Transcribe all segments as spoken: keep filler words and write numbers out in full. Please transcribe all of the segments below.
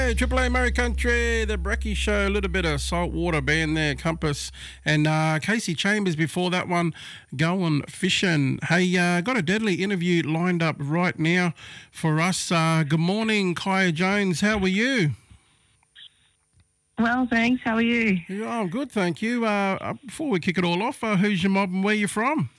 Hey, Triple A Murray Country, the Brecky Show, a little bit of Saltwater Band there, Compass, and uh, Casey Chambers before that one, Going Fishing. Hey, uh, got a deadly interview lined up right now for us. Uh, good morning, Kaya Jones. How are you? Well, thanks. How are you? Yeah, I'm good, thank you. Uh, before we kick it all off, uh, who's your mob and where you from?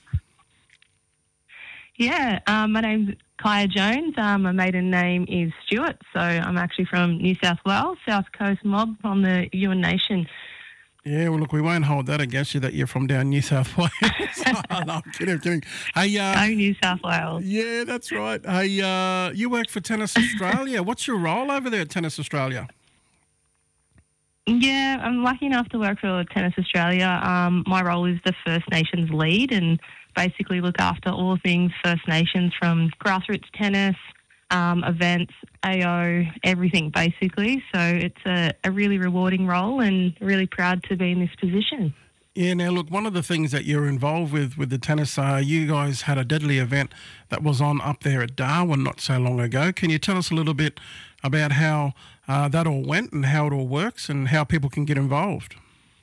Yeah, um, my name's Kaya Jones. Um, my maiden name is Stuart, so I'm actually from New South Wales, South Coast mob from the Yuin Nation. Yeah, well, look, we won't hold that against you that you're from down New South Wales. oh, no, I'm kidding, I'm kidding. Hey, uh, oh, New South Wales. Yeah, that's right. Hey, uh, you work for Tennis Australia. What's your role over there at Tennis Australia? Yeah, I'm lucky enough to work for Tennis Australia. Um, my role is the First Nations lead and basically look after all things First Nations, from grassroots tennis, um, events, A O, everything basically. So it's a, a really rewarding role and really proud to be in this position. Yeah, now look, one of the things that you're involved with with the tennis, uh, you guys had a deadly event that was on up there at Darwin not so long ago. Can you tell us a little bit about how uh, that all went and how it all works and how people can get involved?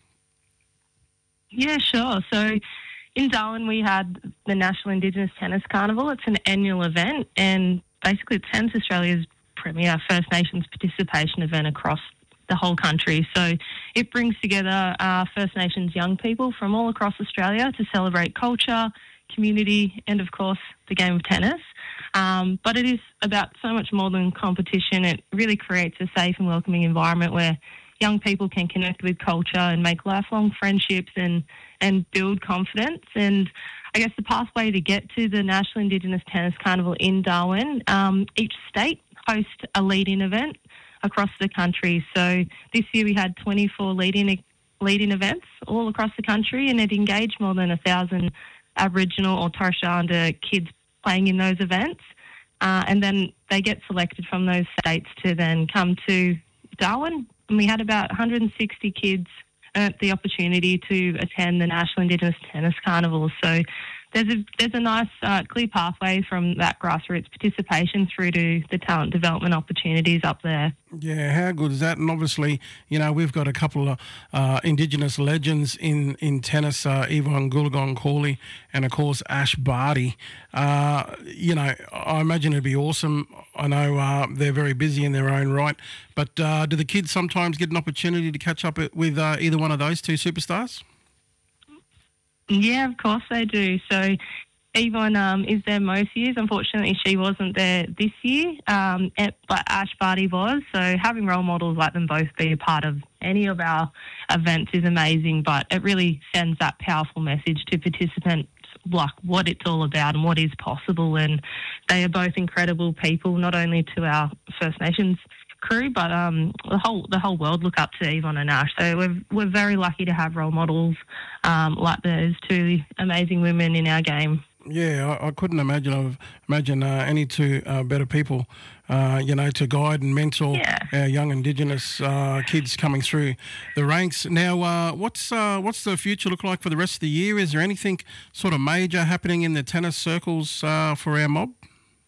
Yeah, sure. So in Darwin, we had the National Indigenous Tennis Carnival. It's an annual event, and basically it's Tennis Australia's premier First Nations participation event across the whole country. So it brings together uh, First Nations young people from all across Australia to celebrate culture, community, and of course the game of tennis. Um, but it is about so much more than competition. It really creates a safe and welcoming environment where young people can connect with culture and make lifelong friendships and, and build confidence. And I guess the pathway to get to the National Indigenous Tennis Carnival in Darwin, um, each state hosts a lead-in event across the country. So this year we had twenty-four lead-in, lead-in events all across the country, and it engaged more than a thousand Aboriginal or Torres Strait Islander kids playing in those events. Uh, and then they get selected from those states to then come to Darwin. And we had about one hundred sixty kids earn the opportunity to attend the National Indigenous Tennis Carnival. So there's a there's a nice uh, clear pathway from that grassroots participation through to the talent development opportunities up there. Yeah, how good is that? And obviously, you know, we've got a couple of uh, Indigenous legends in, in tennis, uh, Yvonne Goolagong-Cawley and, of course, Ash Barty. Uh, you know, I imagine it'd be awesome. I know uh, they're very busy in their own right, but uh, do the kids sometimes get an opportunity to catch up with uh, either one of those two superstars? Yeah, of course they do. So Yvonne um, is there most years. Unfortunately, she wasn't there this year, um, but Ash Barty was. So having role models like them both be a part of any of our events is amazing, but it really sends that powerful message to participants, like what it's all about and what is possible. And they are both incredible people, not only to our First Nations crew, but um, the whole the whole world look up to Yvonne and Ash. So we're we're very lucky to have role models um, like those two amazing women in our game. Yeah, I, I couldn't imagine of imagine uh, any two uh, better people, uh, you know, to guide and mentor yeah. our young Indigenous uh, kids coming through the ranks. Now, uh, what's uh, what's the future look like for the rest of the year? Is there anything sort of major happening in the tennis circles uh, for our mob?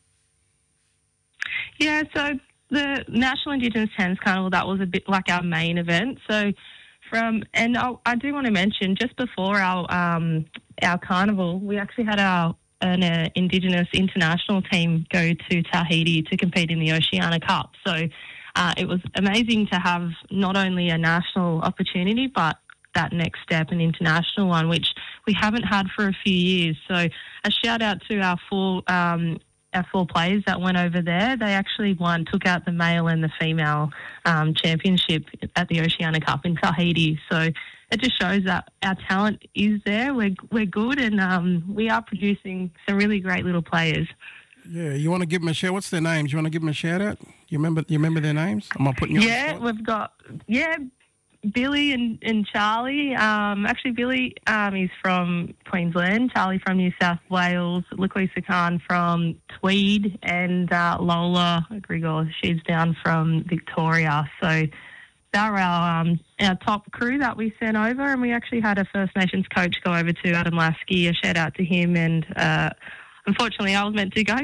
Yeah, so the National Indigenous Tennis Carnival, that was a bit like our main event. So from, and I, I do want to mention, just before our um, our carnival, we actually had our an uh, Indigenous international team go to Tahiti to compete in the Oceania Cup. So uh, it was amazing to have not only a national opportunity, but that next step, an international one, which we haven't had for a few years. So a shout out to our four um, our four players that went over there. They actually won, took out the male and the female um, championship at the Oceania Cup in Tahiti. So it just shows that our talent is there. We're we're good, and um, we are producing some really great little players. Yeah, you want to give them a shout? What's their names? You want to give them a shout out? You remember? You remember their names? Am I putting you yeah, on the spot? we've got yeah. Billy and, and Charlie. Um, actually, Billy um, is from Queensland, Charlie from New South Wales, Laquisa Khan from Tweed, and uh, Lola Grigor, she's down from Victoria. So they're our, um, our top crew that we sent over, and we actually had a First Nations coach go over to Adam Lasky, a shout out to him, and uh, unfortunately I was meant to go, but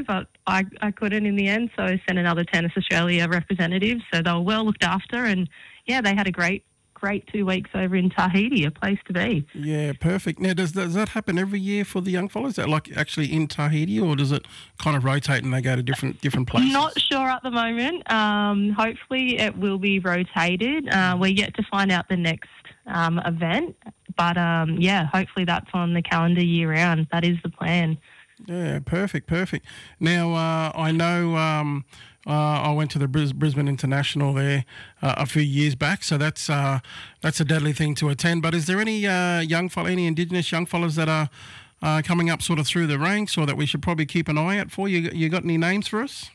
I, I couldn't in the end, so I sent another Tennis Australia representative. So they were well looked after, and yeah, they had a great, great two weeks over in Tahiti, a place to be. Yeah, perfect. Now, does, does that happen every year for the young fellas? Is that like actually in Tahiti, or does it kind of rotate and they go to different different places? Not sure at the moment. Um, hopefully it will be rotated. Uh, we're yet to find out the next um, event, but um, yeah, hopefully that's on the calendar year round. That is the plan. Yeah, perfect, perfect. Now, uh, I know um, uh, I went to the Bris- Brisbane International there uh, a few years back, so that's uh, that's a deadly thing to attend. But is there any uh, young fellow, any Indigenous young fellas that are uh, coming up sort of through the ranks, or that we should probably keep an eye out for? You, you got any names for us?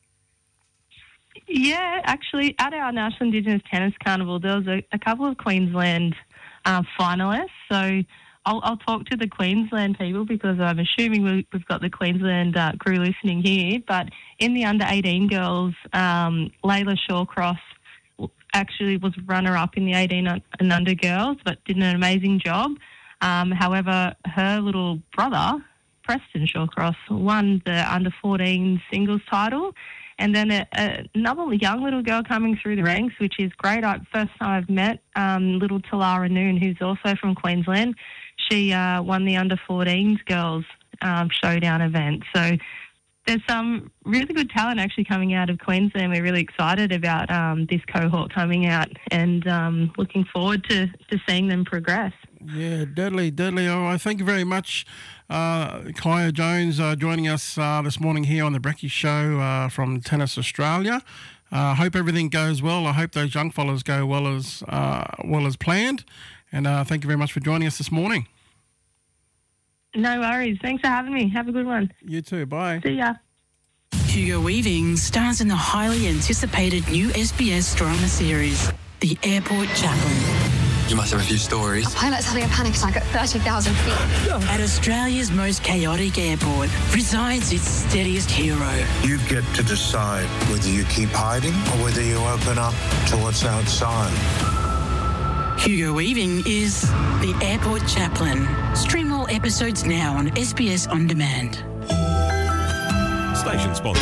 Yeah, actually, at our National Indigenous Tennis Carnival, there was a, a couple of Queensland uh, finalists. So I'll, I'll talk to the Queensland people because I'm assuming we, we've got the Queensland uh, crew listening here. But in the under eighteen girls, um, Layla Shawcross actually was runner-up in the eighteen and under girls, but did an amazing job. Um, however, her little brother, Preston Shawcross, won the under fourteen singles title. And then a, a, another young little girl coming through the ranks, which is great. I, first time I've met um, little Talara Noon, who's also from Queensland. She uh, won the under fourteens girls um, showdown event. So there's some really good talent actually coming out of Queensland. We're really excited about um, this cohort coming out and um, looking forward to, to seeing them progress. Yeah, deadly, deadly. Oh, I thank you very much, uh, Kaya Jones, uh, joining us uh, this morning here on the Brecky Show uh, from Tennis Australia. I uh, hope everything goes well. I hope those young fellas go well as uh, well as planned. And uh, thank you very much for joining us this morning. No worries. Thanks for having me. Have a good one. You too. Bye. See ya. Hugo Weaving stars in the highly anticipated new S B S drama series, The Airport Chaplain. You must have a few stories. A pilot's having a panic attack at thirty thousand feet. At Australia's most chaotic airport resides its steadiest hero. You get to decide whether you keep hiding or whether you open up to what's outside. Hugo Weaving is The Airport Chaplain. Stream all episodes now on S B S On Demand. Station sponsor.